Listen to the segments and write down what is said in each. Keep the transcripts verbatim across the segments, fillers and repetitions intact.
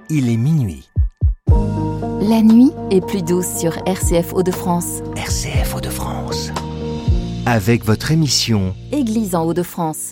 il est minuit. La nuit est plus douce sur R C F Hauts-de-France. R C F Hauts-de-France. Avec votre émission Église en Hauts-de-France.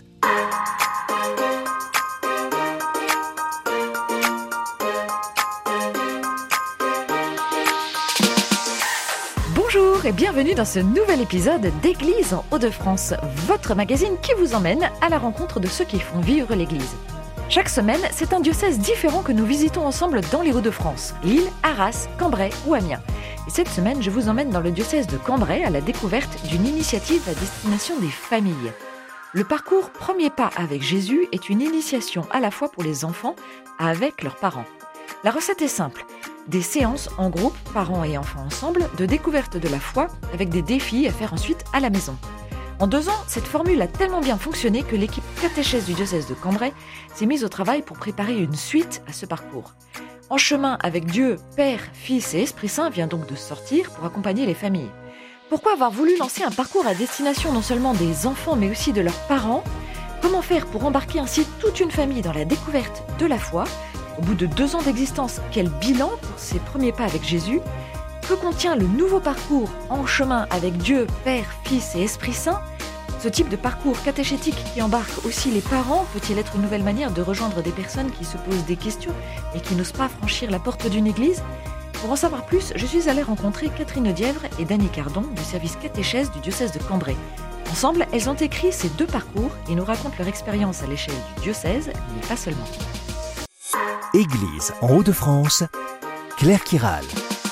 Bonjour et bienvenue dans ce nouvel épisode d'Église en Hauts-de-France, votre magazine qui vous emmène à la rencontre de ceux qui font vivre l'Église. Chaque semaine, c'est un diocèse différent que nous visitons ensemble dans les Hauts-de-France, Lille, Arras, Cambrai ou Amiens. Et cette semaine, je vous emmène dans le diocèse de Cambrai à la découverte d'une initiative à destination des familles. Le parcours Premier pas avec Jésus est une initiation à la fois pour les enfants avec leurs parents. La recette est simple, des séances en groupe, parents et enfants ensemble, de découverte de la foi avec des défis à faire ensuite à la maison. En deux ans, cette formule a tellement bien fonctionné que l'équipe catéchèse du diocèse de Cambrai s'est mise au travail pour préparer une suite à ce parcours. En chemin avec Dieu, Père, Fils et Esprit Saint vient donc de sortir pour accompagner les familles. Pourquoi avoir voulu lancer un parcours à destination non seulement des enfants mais aussi de leurs parents ? Comment faire pour embarquer ainsi toute une famille dans la découverte de la foi ? Au bout de deux ans d'existence, quel bilan pour ces premiers pas avec Jésus ? Que contient le nouveau parcours en chemin avec Dieu, Père, Fils et Esprit Saint ? Ce type de parcours catéchétique qui embarque aussi les parents peut-il être une nouvelle manière de rejoindre des personnes qui se posent des questions et qui n'osent pas franchir la porte d'une église ? Pour en savoir plus, je suis allée rencontrer Catherine Audièvre et Dany Cardon du service catéchèse du diocèse de Cambrai. Ensemble, elles ont écrit ces deux parcours et nous racontent leur expérience à l'échelle du diocèse, mais pas seulement. Église en Hauts-de-France, Claire Kiral.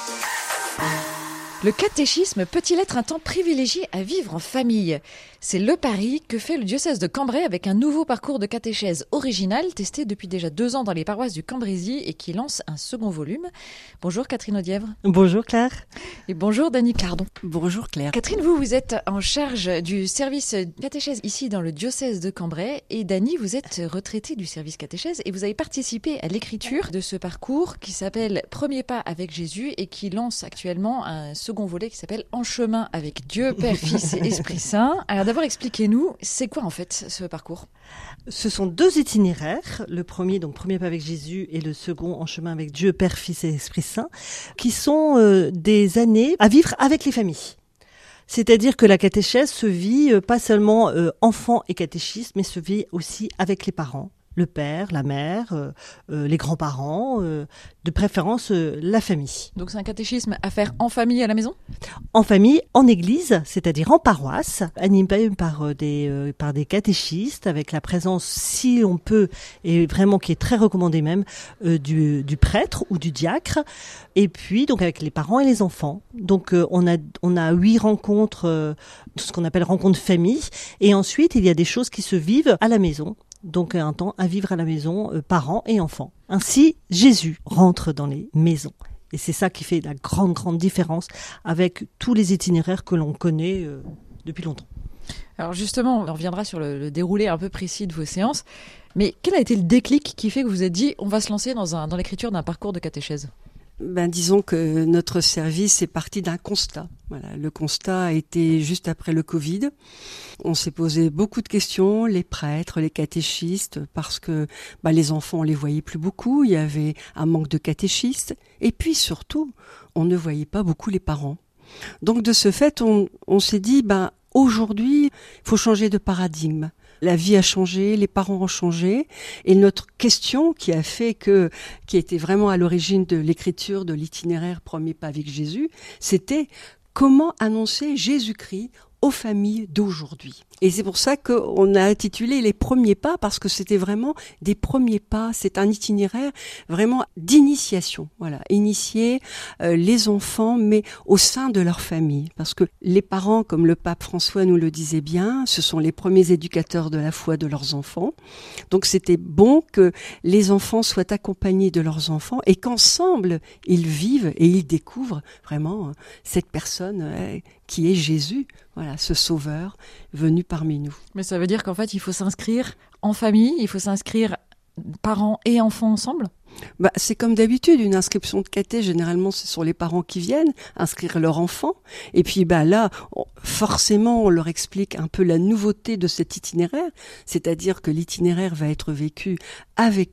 Le catéchisme peut-il être un temps privilégié à vivre en famille ? C'est le pari que fait le diocèse de Cambrai avec un nouveau parcours de catéchèse original testé depuis déjà deux ans dans les paroisses du Cambrésis et qui lance un second volume. Bonjour Catherine Audièvre. Bonjour Claire. Et bonjour Dany Cardon. Bonjour Claire. Catherine, vous, vous êtes en charge du service catéchèse ici dans le diocèse de Cambrai et Dany, vous êtes retraitée du service catéchèse et vous avez participé à l'écriture de ce parcours qui s'appelle Premier pas avec Jésus et qui lance actuellement un second volet qui s'appelle En chemin avec Dieu, Père, Fils et Esprit Saint. Alors d'abord, expliquez-nous, c'est quoi en fait ce parcours ? Ce sont deux itinéraires, le premier, donc Premier pas avec Jésus, et le second, En chemin avec Dieu, Père, Fils et Esprit Saint, qui sont euh, des années à vivre avec les familles. C'est-à-dire que la catéchèse se vit euh, pas seulement euh, enfant et catéchisme, mais se vit aussi avec les parents. Le père, la mère, euh, euh, les grands-parents, euh, de préférence euh, la famille. Donc c'est un catéchisme à faire en famille à la maison ? En famille, en église, c'est-à-dire en paroisse, animé par euh, des euh, par des catéchistes, avec la présence, si on peut, et vraiment qui est très recommandé même, euh, du, du prêtre ou du diacre, et puis donc avec les parents et les enfants. Donc euh, on a on a huit rencontres, euh, ce qu'on appelle rencontres famille, et ensuite il y a des choses qui se vivent à la maison. Donc un temps à vivre à la maison, euh, parents et enfants. Ainsi, Jésus rentre dans les maisons. Et c'est ça qui fait la grande, grande différence avec tous les itinéraires que l'on connaît euh, depuis longtemps. Alors justement, on reviendra sur le, le déroulé un peu précis de vos séances. Mais quel a été le déclic qui fait que vous vous êtes dit on va se lancer dans, un, dans l'écriture d'un parcours de catéchèse ? Ben, disons que notre service est parti d'un constat. Voilà, le constat a été juste après le Covid. On s'est posé beaucoup de questions, les prêtres, les catéchistes, parce que ben, les enfants, on les voyait plus beaucoup. Il y avait un manque de catéchistes. Et puis surtout, on ne voyait pas beaucoup les parents. Donc de ce fait, on, on s'est dit, ben, aujourd'hui, il faut changer de paradigme. La vie a changé, les parents ont changé, et notre question qui a fait que, qui était vraiment à l'origine de l'écriture de l'itinéraire Premier pas avec Jésus, c'était comment annoncer Jésus-Christ aux familles d'aujourd'hui. Et c'est pour ça qu'on a intitulé les premiers pas, parce que c'était vraiment des premiers pas. C'est un itinéraire vraiment d'initiation. Voilà, initier euh, les enfants, mais au sein de leur famille. Parce que les parents, comme le pape François nous le disait bien, ce sont les premiers éducateurs de la foi de leurs enfants. Donc c'était bon que les enfants soient accompagnés de leurs enfants et qu'ensemble, ils vivent et ils découvrent vraiment euh, cette personne euh, qui est Jésus. Voilà, ce sauveur venu parmi nous. Mais ça veut dire qu'en fait, il faut s'inscrire en famille, il faut s'inscrire parents et enfants ensemble ? Bah, c'est comme d'habitude, une inscription de caté, généralement, ce sont les parents qui viennent inscrire leur enfant. Et puis bah là, on, forcément, on leur explique un peu la nouveauté de cet itinéraire, c'est-à-dire que l'itinéraire va être vécu avec eux,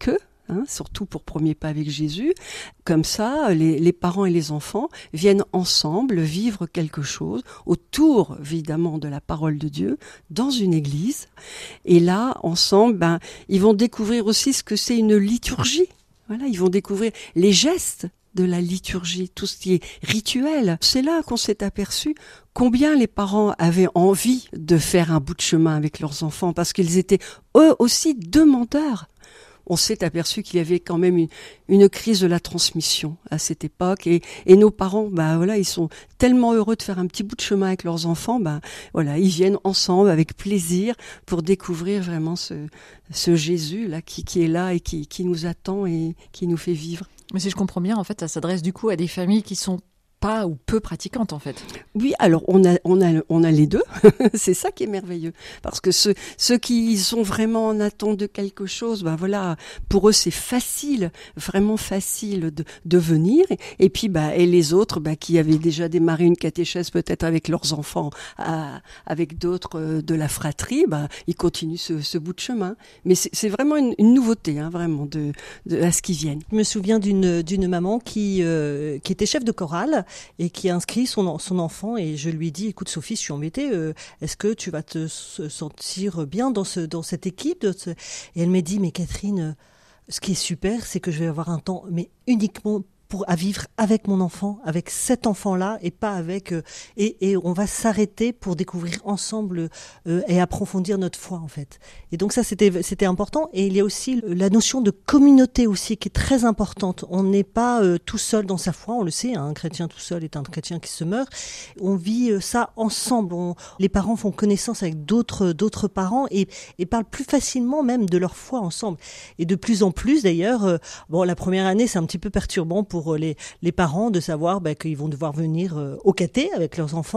hein, surtout pour Premier pas avec Jésus. Comme ça, les, les parents et les enfants viennent ensemble vivre quelque chose autour, évidemment, de la parole de Dieu, dans une église. Et là, ensemble, ben, ils vont découvrir aussi ce que c'est une liturgie. Voilà, ils vont découvrir les gestes de la liturgie, tout ce qui est rituel. C'est là qu'on s'est aperçu combien les parents avaient envie de faire un bout de chemin avec leurs enfants, parce qu'ils étaient eux aussi demandeurs. On s'est aperçu qu'il y avait quand même une, une crise de la transmission à cette époque, et, et nos parents, bah voilà, ils sont tellement heureux de faire un petit bout de chemin avec leurs enfants, bah voilà, ils viennent ensemble avec plaisir pour découvrir vraiment ce, ce Jésus là qui, qui est là et qui, qui nous attend et qui nous fait vivre. Mais si je comprends bien, en fait, ça s'adresse du coup à des familles qui sont pas ou peu pratiquantes, en fait. Oui, alors on a on a on a les deux. C'est ça qui est merveilleux, parce que ceux ceux qui sont vraiment en attente de quelque chose, ben voilà, pour eux c'est facile, vraiment facile de de venir. Et, et puis bah et les autres, bah qui avaient déjà démarré une catéchèse peut-être avec leurs enfants, à, avec d'autres euh, de la fratrie, bah ils continuent ce, ce bout de chemin. Mais c'est, c'est vraiment une, une nouveauté, hein, vraiment de, de à ce qu'ils viennent. Je me souviens d'une d'une maman qui euh, qui était chef de chorale et qui a inscrit son, son enfant, et je lui dis, écoute Sophie, je suis embêtée, euh, est-ce que tu vas te sentir bien dans, ce, dans cette équipe de ce... Et elle m'a dit, mais Catherine, ce qui est super, c'est que je vais avoir un temps, mais uniquement pour à vivre avec mon enfant, avec cet enfant-là, et pas avec euh, et, et on va s'arrêter pour découvrir ensemble euh, et approfondir notre foi en fait. Et donc ça c'était c'était important. Et il y a aussi la notion de communauté aussi qui est très importante. On n'est pas euh, tout seul dans sa foi, on le sait. Hein, un chrétien tout seul est un chrétien qui se meurt. On vit euh, ça ensemble. On, les parents font connaissance avec d'autres d'autres parents et, et parlent plus facilement même de leur foi ensemble. Et de plus en plus d'ailleurs, euh, bon la première année c'est un petit peu perturbant pour pour les, les parents de savoir bah, qu'ils vont devoir venir euh, au caté avec leurs enfants.